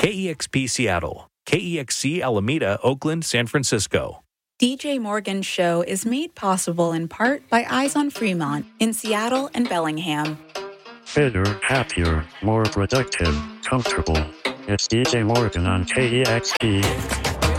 KEXP Seattle, KEXC Alameda, Oakland, San Francisco. DJ Morgan's show is made possible in part by Eyes on Fremont in Seattle and Bellingham. Better, happier, more productive, comfortable. It's DJ Morgan on KEXP.